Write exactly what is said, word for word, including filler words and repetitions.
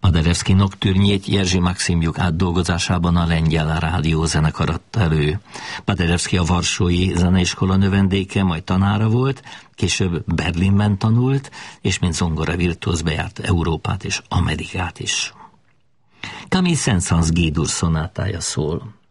Paderewski noktürnyét Jerzy Maksimjuk átdolgozásában a Lengyel Rádiózenekar adta elő. Paderewski a Varsói Zeneiskola növendéke, majd tanára volt, később Berlinben tanult, és mint zongoravirtuóz bejárt Európát és Amerikát is. Camille Saint-Saëns G-dur szonátája szól.